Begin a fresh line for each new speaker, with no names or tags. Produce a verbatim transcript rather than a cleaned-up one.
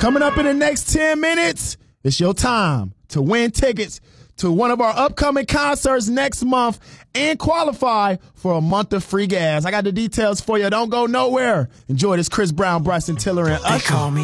Coming up in the next ten minutes, it's your time to win tickets to one of our upcoming concerts next month and qualify for a month of free gas. I got the details for you. Don't go nowhere. Enjoy this Chris Brown, Bryson Tiller, and Usher.